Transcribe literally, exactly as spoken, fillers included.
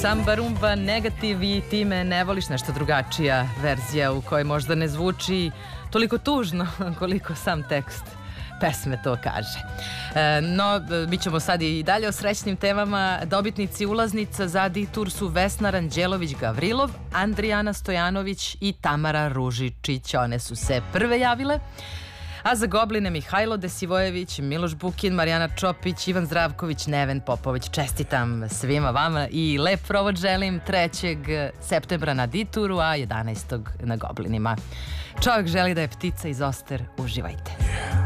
Samba rumba, negativ i time ne voliš nešto drugačija verzija u kojoj možda ne zvuči toliko tužno koliko sam tekst pesme to kaže. E, no, mi ćemo sad i dalje o srećnim temama. Dobitnici ulaznica za D-Tour su Vesna Ranđelović-Gavrilov, Andrijana Stojanović i Tamara Ružičić. One su se prve javile. A za Gobline Mihajlo Desivojević, Miloš Bukin, Marijana Čopić, Ivan Zdravković, Neven Popović. Čestitam svima vama i lep provod želim trećeg septembra na D-Touru, a jedanaestog na Goblinima. Čovjek želi da je ptica iz Oster. Uživajte.